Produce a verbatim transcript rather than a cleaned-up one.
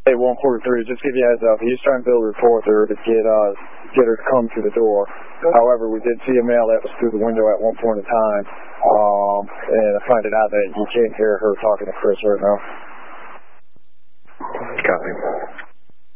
Hey, one forty-three, just give you a heads up. He's trying to build a report there to get uh get her to come to the door. Good. However, we did see a male that was through the window at one point in time, um, and I find it out that you can't hear her talking to Chris right now. Copy.